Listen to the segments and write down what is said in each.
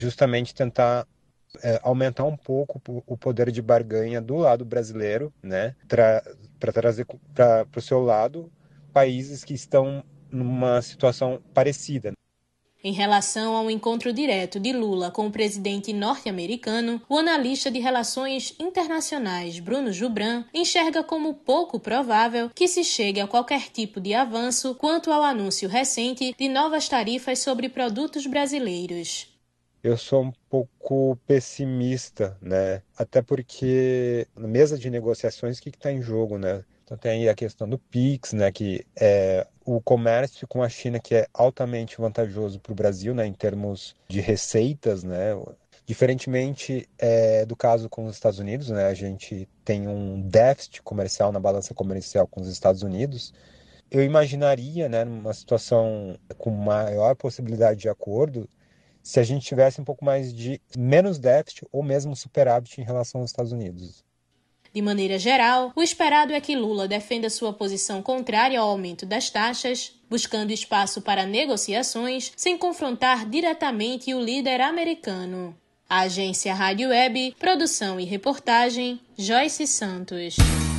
justamente tentar aumentar um pouco o poder de barganha do lado brasileiro, né, para trazer para o seu lado países que estão numa situação parecida. Em relação ao encontro direto de Lula com o presidente norte-americano, o analista de relações internacionais Bruno Jubran enxerga como pouco provável que se chegue a qualquer tipo de avanço quanto ao anúncio recente de novas tarifas sobre produtos brasileiros. Eu sou um pouco pessimista, né? Até porque na mesa de negociações, o que está em jogo, né? Então tem aí a questão do PIX, né? Que é o comércio com a China, que é altamente vantajoso para o Brasil, né? Em termos de receitas, né? Diferentemente do caso com os Estados Unidos, né? A gente tem um déficit comercial na balança comercial com os Estados Unidos. Eu imaginaria, né? Numa situação com maior possibilidade de acordo, se a gente tivesse um pouco mais de menos déficit ou mesmo superávit em relação aos Estados Unidos. De maneira geral, o esperado é que Lula defenda sua posição contrária ao aumento das taxas, buscando espaço para negociações sem confrontar diretamente o líder americano. A agência Rádio Web, produção e reportagem, Joyce Santos.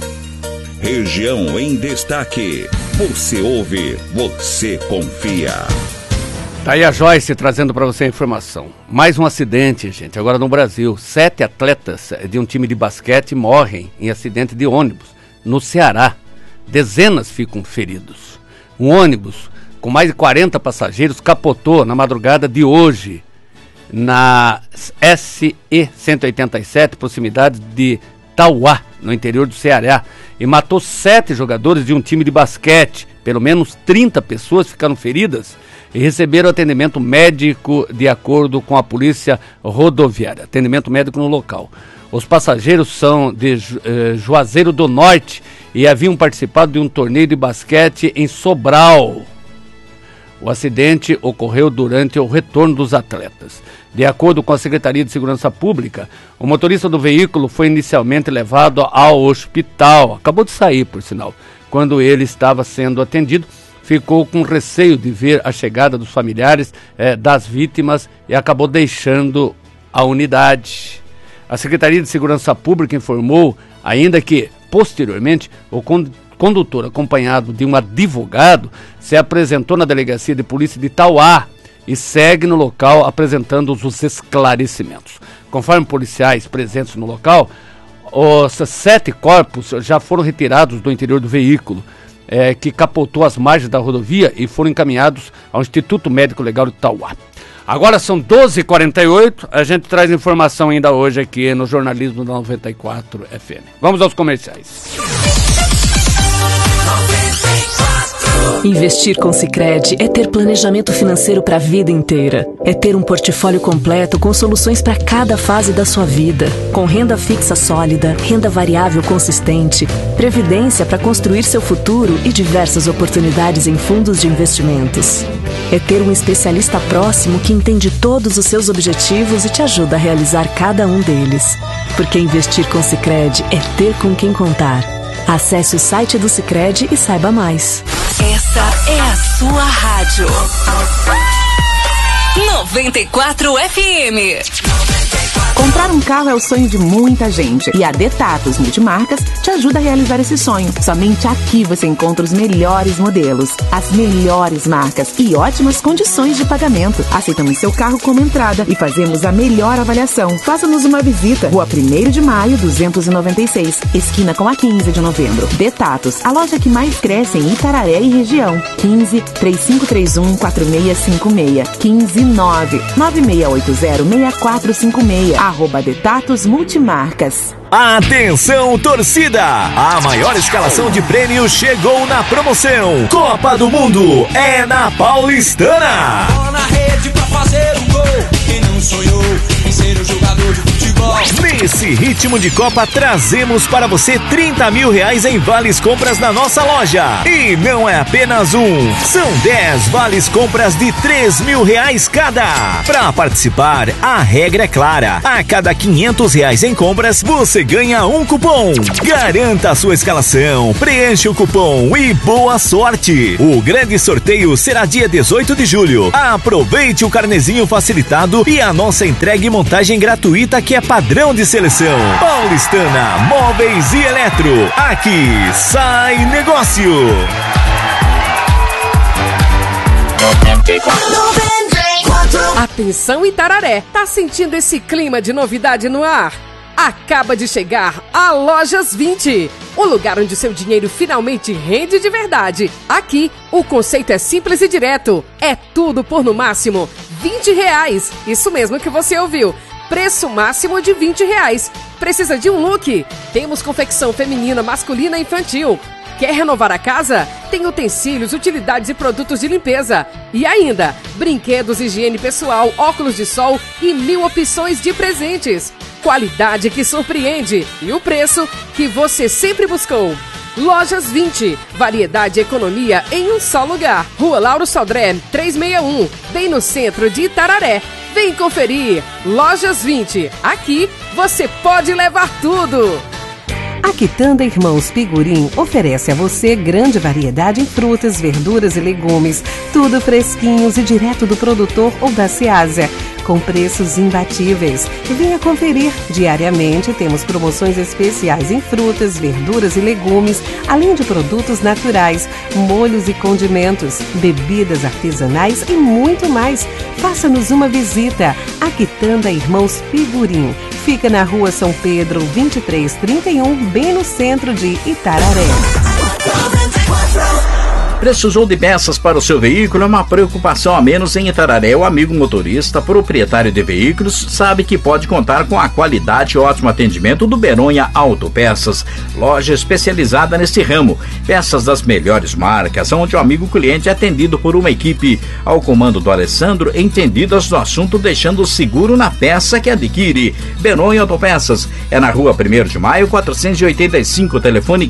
Região em Destaque. Você ouve, você confia. Tá aí a Joyce trazendo para você a informação. Mais um acidente, gente, agora no Brasil. 7 atletas de um time de basquete morrem em acidente de ônibus no Ceará. Dezenas ficam feridos. Um ônibus com mais de 40 passageiros capotou na madrugada de hoje na SE 187, proximidade de Tauá, no interior do Ceará, e matou 7 jogadores de um time de basquete. Pelo menos 30 pessoas ficaram feridas e receberam atendimento médico de acordo com a polícia rodoviária. Atendimento médico no local. Os passageiros são de Juazeiro do Norte e haviam participado de um torneio de basquete em Sobral. O acidente ocorreu durante o retorno dos atletas. De acordo com a Secretaria de Segurança Pública, o motorista do veículo foi inicialmente levado ao hospital. Acabou de sair, por sinal. Quando ele estava sendo atendido, ficou com receio de ver a chegada dos familiares das vítimas e acabou deixando a unidade. A Secretaria de Segurança Pública informou ainda que, posteriormente, o condutor, acompanhado de um advogado, se apresentou na Delegacia de Polícia de Tauá e segue no local apresentando os esclarecimentos. Conforme policiais presentes no local, os 7 corpos já foram retirados do interior do veículo, que capotou às margens da rodovia e foram encaminhados ao Instituto Médico Legal de Tauá. Agora são 12h48, a gente traz informação ainda hoje aqui no Jornalismo da 94 FM. Vamos aos comerciais. Investir com Sicredi é ter planejamento financeiro para a vida inteira. É ter um portfólio completo com soluções para cada fase da sua vida. Com renda fixa sólida, renda variável consistente, previdência para construir seu futuro e diversas oportunidades em fundos de investimentos. É ter um especialista próximo que entende todos os seus objetivos e te ajuda a realizar cada um deles. Porque investir com Sicredi é ter com quem contar. Acesse o site do Sicredi e saiba mais. Essa é a sua rádio. 94 FM. Comprar um carro é o sonho de muita gente e a Detatos Multimarcas te ajuda a realizar esse sonho. Somente aqui você encontra os melhores modelos, as melhores marcas e ótimas condições de pagamento. Aceitamos seu carro como entrada e fazemos a melhor avaliação. Faça-nos uma visita. Rua 1º de Maio, 296, esquina com a 15 de novembro. Detatos, a loja que mais cresce em Itararé e região. 15-3531-4656. 15-9-9680-6456. @Detatos Multimarcas. Atenção, torcida! A maior escalação de prêmios chegou na promoção. Copa do Mundo é na Paulistana. Bola na rede pra fazer um gol. Quem não sonhou em ser um jogador de futebol? Nesse ritmo de Copa, trazemos para você 30 mil reais em vales compras na nossa loja. E não é apenas um, são 10 vales compras de 3 mil reais cada. Para participar, a regra é clara. A cada 500 reais em compras, você ganha um cupom. Garanta a sua escalação, preencha o cupom e boa sorte. O grande sorteio será dia 18 de julho. Aproveite o carnezinho facilitado e a nossa entrega e montagem gratuita que é padrão de seleção. Paulistana Móveis e Eletro. Aqui sai negócio. Atenção Itararé, tá sentindo esse clima de novidade no ar? Acaba de chegar a Lojas 20, o lugar onde seu dinheiro finalmente rende de verdade. Aqui, o conceito é simples e direto. É tudo por no máximo R$20. Isso mesmo que você ouviu. Preço máximo de R$20. Precisa de um look? Temos confecção feminina, masculina e infantil. Quer renovar a casa? Tem utensílios, utilidades e produtos de limpeza. E ainda, brinquedos, higiene pessoal, óculos de sol e 1000 opções de presentes. Qualidade que surpreende e o preço que você sempre buscou. Lojas 20, variedade e economia em um só lugar. Rua Lauro Sodré, 361, bem no centro de Itararé. Vem conferir. Lojas 20, aqui você pode levar tudo. A Quitanda Irmãos Pigurim oferece a você grande variedade em frutas, verduras e legumes, tudo fresquinhos e direto do produtor ou da Ceasa, com preços imbatíveis. Venha conferir. Diariamente temos promoções especiais em frutas, verduras e legumes, além de produtos naturais, molhos e condimentos, bebidas artesanais e muito mais. Faça-nos uma visita. A Quitanda Irmãos Pigurim fica na Rua São Pedro, 2331, bem no centro de Itararé. Precisou de peças para o seu veículo? É uma preocupação a menos em Itararé. O amigo motorista, proprietário de veículos, sabe que pode contar com a qualidade e ótimo atendimento do Beronha Autopeças, loja especializada neste ramo. Peças das melhores marcas, onde o amigo cliente é atendido por uma equipe ao comando do Alessandro, entendidas do assunto, deixando seguro na peça que adquire. Beronha Autopeças é na Rua 1º de Maio, 485, telefone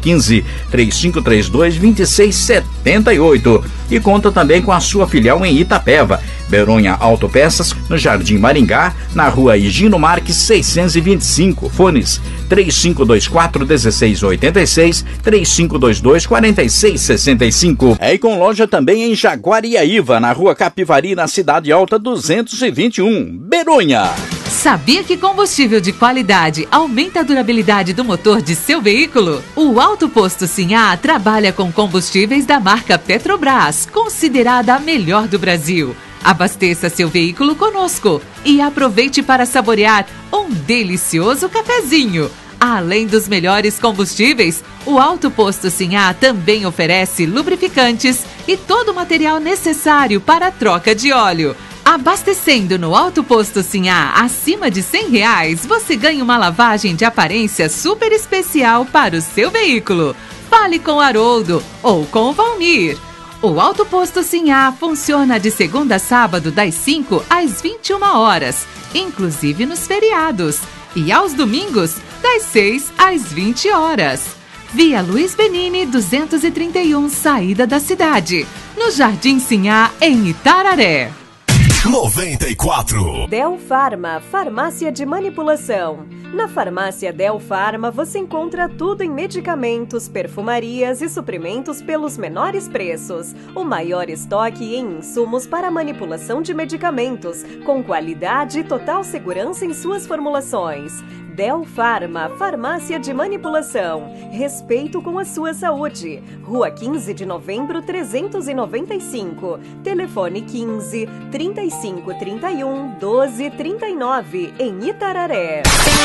15-3532-2670. E conta também com a sua filial em Itapeva. Beronha Autopeças, no Jardim Maringá, na Rua Higino Marques 625. Fones 3524-1686, 3522-4665. É, e com loja também em Jaguariaíva, na Rua Capivari, na Cidade Alta 221. Beronha. Sabia que combustível de qualidade aumenta a durabilidade do motor de seu veículo? O Alto Posto Sinhá trabalha com combustíveis da marca Petrobras, considerada a melhor do Brasil. Abasteça seu veículo conosco e aproveite para saborear um delicioso cafezinho. Além dos melhores combustíveis, o Alto Posto Sinhá também oferece lubrificantes e todo o material necessário para a troca de óleo. Abastecendo no Alto Posto Sinhá acima de R$100, você ganha uma lavagem de aparência super especial para o seu veículo. Fale com o Haroldo ou com o Valmir. O Alto Posto Sinhá funciona de segunda a sábado das 5 às 21 horas, inclusive nos feriados, e aos domingos das 6 às 20 horas. Via Luiz Benini 231, saída da cidade, no Jardim Sinhá, em Itararé. 94. Del Farma, farmácia de manipulação. Na farmácia Del Farma você encontra tudo em medicamentos, perfumarias e suprimentos pelos menores preços. O maior estoque em insumos para manipulação de medicamentos, com qualidade e total segurança em suas formulações. Del Farma, farmácia de manipulação. Respeito com a sua saúde. Rua 15 de novembro, 395. Telefone 15 3531 1239, em Itararé.